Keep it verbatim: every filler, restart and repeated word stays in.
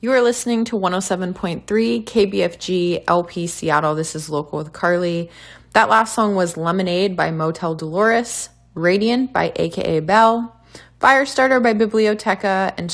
You are listening to one oh seven point three K B F G L P Seattle. This is Local with Carly. That last song was Lemonade by Motel Dolores, Radiant by A K A Bell, Firestarter by Biblioteca, and